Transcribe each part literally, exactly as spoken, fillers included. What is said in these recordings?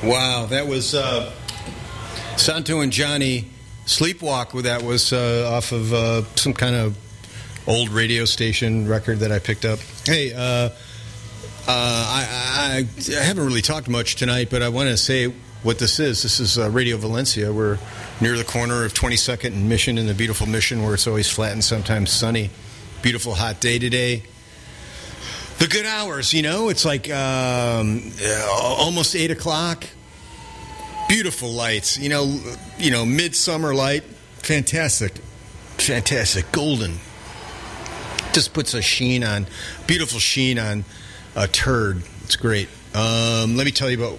Wow, that was uh, Santo and Johnny. Sleepwalk with that was uh, off of uh, some kind of old radio station record that I picked up. Hey, uh, uh, I, I, I haven't really talked much tonight, but I want to say what this is. This is uh, Radio Valencia. We're near the corner of twenty-second and Mission in the beautiful Mission, where it's always flat and sometimes sunny. Beautiful hot day today. The good hours, you know, it's like um, almost eight o'clock. Beautiful lights, you know, you know, midsummer light. Fantastic. Fantastic. Golden. Just puts a sheen on, beautiful sheen on a turd. It's great. Um, let me tell you about,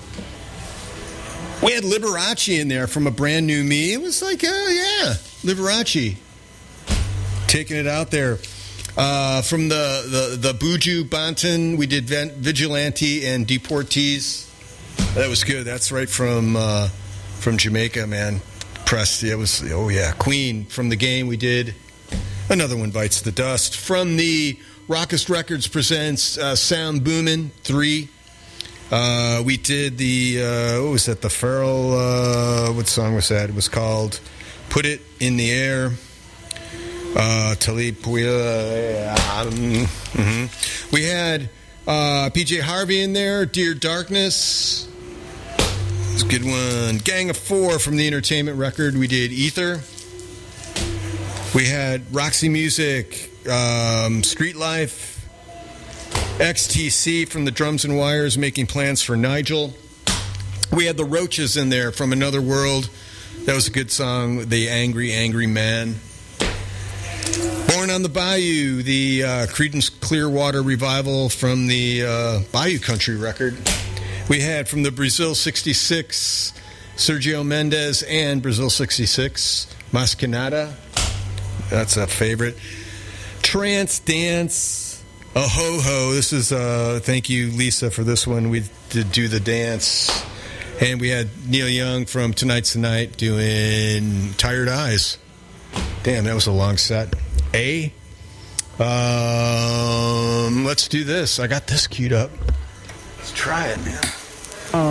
we had Liberace in there from A Brand New Me. It was like, uh, yeah, Liberace. Taking it out there. Uh, from the, the, the Buju Banton, we did Vigilante and Deportees. That was good. That's right from uh, from Jamaica, man. Pressed. It was, oh, yeah. Queen from The Game, we did. Another one bites the dust. From the Raucous Records presents uh, Sound Boomin' three. Uh, we did the, uh, what was that, the Pharrell, uh, what song was that? It was called Put It in the Air. Uh, Talib Pouya. Mm-hmm. We had uh, P J Harvey in there, Dear Darkness. It's a good one. Gang of Four from the Entertainment record. We did Ether. We had Roxy Music, um, Street Life. X T C from the Drums and Wires, Making Plans for Nigel. We had the Roaches in there from Another World. That was a good song. The Angry, Angry Man. Born on the Bayou, the uh, Creedence Clearwater revival from the uh, Bayou Country record. We had from the Brazil sixty-six, Sergio Mendes and Brazil sixty-six, Mas Que Nada. That's a favorite. Trance Dance, a ho ho. This is, uh, thank you, Lisa, for this one. We did Do the Dance. And we had Neil Young from Tonight's the Night doing Tired Eyes. Damn, that was a long set. A. Um, let's do this. I got this queued up. Let's try it, man.